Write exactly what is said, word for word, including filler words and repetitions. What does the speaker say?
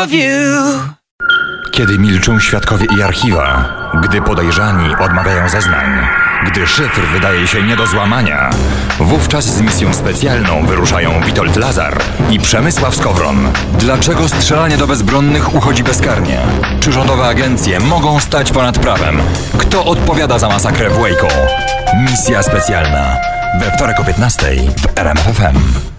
of you. Kiedy milczą świadkowie i archiwa, gdy podejrzani odmawiają zeznań, gdy szyfr wydaje się nie do złamania, wówczas z misją specjalną wyruszają Witold Lazar i Przemysław Skowron. Dlaczego strzelanie do bezbronnych uchodzi bezkarnie? Czy rządowe agencje mogą stać ponad prawem? Kto odpowiada za masakrę w Waco? Misja specjalna. We wtorek o piętnastej w R M F F M.